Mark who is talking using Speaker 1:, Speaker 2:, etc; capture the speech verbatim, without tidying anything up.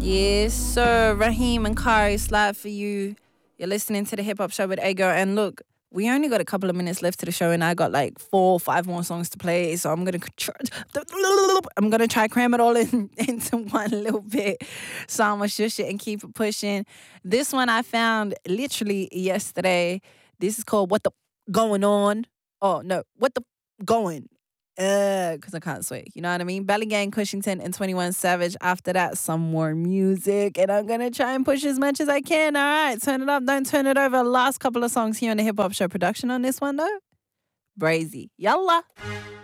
Speaker 1: Yes, sir. Raheem and Kari slide for you. You're listening to the Hip Hop Show with A Girl. And look, we only got a couple of minutes left to the show, and I got like four, five more songs to play. So I'm gonna try, I'm gonna try cram it all in into one little bit. So I'm gonna shush it and keep it pushing. This one I found literally yesterday. This is called "What the Going On." Oh no, what the going? Uh, because I can't swear. You know what I mean? Belly Gang, Cushington, and twenty-one Savage. After that, some more music. And I'm going to try and push as much as I can. All right, turn it up. Don't turn it over. Last couple of songs here on the Hip Hop Show. Production on this one, though? Brazy. Yalla.